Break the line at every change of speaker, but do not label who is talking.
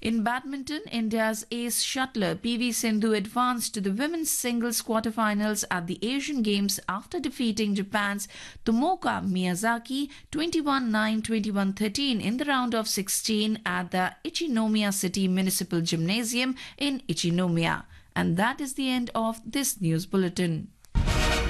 In badminton, India's ace shuttler PV Sindhu advanced to the women's singles quarterfinals at the Asian Games after defeating Japan's Tomoka Miyazaki 21-9, 21-13 in the round of 16 at the Ichinomiya City Municipal Gymnasium in Ichinomiya. And that is the end of this news bulletin.